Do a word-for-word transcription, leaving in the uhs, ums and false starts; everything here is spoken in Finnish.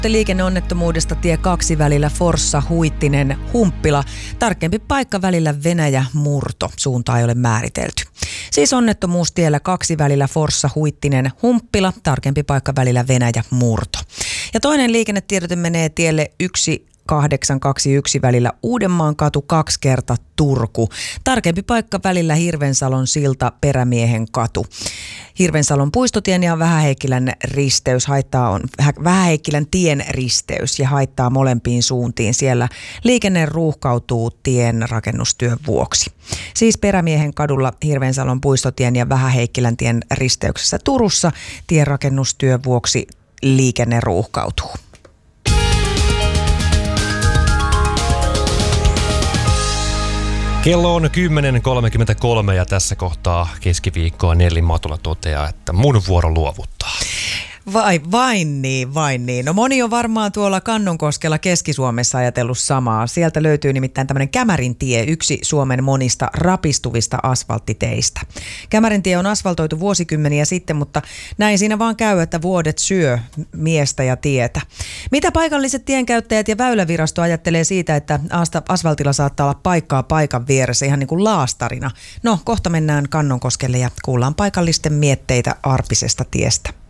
liikenneonnettomuudesta tie kaksi välillä Forssa Huittinen Humppila. Tarkempi paikka välillä Venäjä Murto. Suuntaa ei ole määritelty. Siis onnettomuus tiellä kaksi välillä Forssa Huittinen Humppila. Tarkempi paikka välillä Venäjä Murto. Ja toinen liikennetiedote menee tielle yksi kahdeksan kaksi yksi välillä Uudenmaan katu kaksi kerta Turku. Tarkempi paikka välillä Hirvensalon silta Perämiehen katu. Hirvensalon puistotien ja Vähäheikkilän risteys haittaa on Vähäheikkilän tien risteys ja haittaa molempiin suuntiin. Siellä liikenne ruuhkautuu tien rakennustyön vuoksi. Siis Perämiehen kadulla Hirvensalon puistotien ja Vähäheikkilän tien risteyksessä Turussa tien rakennustyön vuoksi liikenne ruuhkautuu. Kello on kymmenen kolmekymmentäkolme ja tässä kohtaa keskiviikkoa Nelli Matula toteaa, että mun vuoro luovuttaa. Vai, vain niin, vain niin. No moni on varmaan tuolla Kannonkoskella Keski-Suomessa ajatellut samaa. Sieltä löytyy nimittäin tämmöinen Kämärintie, yksi Suomen monista rapistuvista asfalttiteistä. Kämärintie on asfaltoitu vuosikymmeniä sitten, mutta näin siinä vaan käy, että vuodet syö miestä ja tietä. Mitä paikalliset tienkäyttäjät ja Väylävirasto ajattelee siitä, että asfaltilla saattaa olla paikkaa paikan vieressä ihan niin kuin laastarina? No, kohta mennään Kannonkoskelle ja kuullaan paikallisten mietteitä arpisesta tiestä.